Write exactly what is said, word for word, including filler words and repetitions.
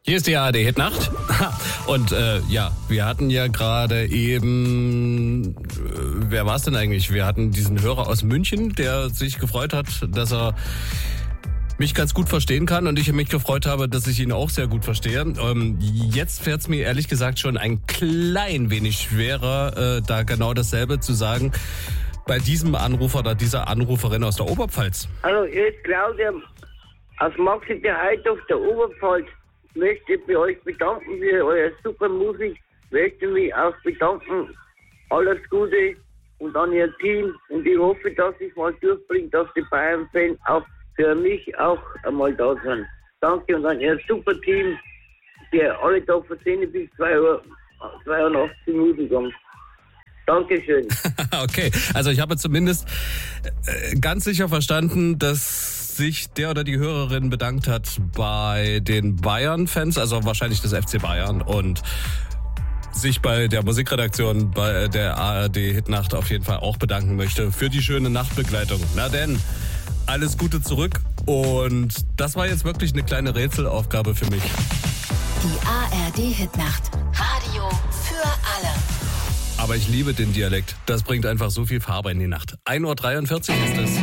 Hier ist die A R D-Hitnacht. Und äh, ja, wir hatten ja gerade eben, äh, wer war es denn eigentlich? Wir hatten diesen Hörer aus München, der sich gefreut hat, dass er mich ganz gut verstehen kann und ich mich gefreut habe, dass ich ihn auch sehr gut verstehe. Ähm, jetzt fällt es mir ehrlich gesagt schon ein klein wenig schwerer, äh, da genau dasselbe zu sagen bei diesem Anrufer oder dieser Anruferin aus der Oberpfalz. Hallo, hier ist Claudia aus Maxi der Heid auf der Oberpfalz. Ich möchte bei euch bedanken für eure super Musik. Ich möchte mich auch bedanken. Alles Gute und an ihr Team. Und ich hoffe, dass ich mal durchbringe, dass die Bayern-Fans auch für mich auch einmal da sind. Danke und an ihr super Team, die alle Tag von zehn bis zwei Uhr, zweiundachtzig Minuten kommen. Dankeschön. Okay, also ich habe zumindest äh, ganz sicher verstanden, dass sich der oder die Hörerin bedankt hat bei den Bayern-Fans, also wahrscheinlich des F C Bayern, und sich bei der Musikredaktion bei der A R D-Hitnacht auf jeden Fall auch bedanken möchte für die schöne Nachtbegleitung. Na denn, alles Gute zurück, und das war jetzt wirklich eine kleine Rätselaufgabe für mich. Die A R D-Hitnacht. Radio für alle. Aber ich liebe den Dialekt. Das bringt einfach so viel Farbe in die Nacht. ein Uhr dreiundvierzig ist es.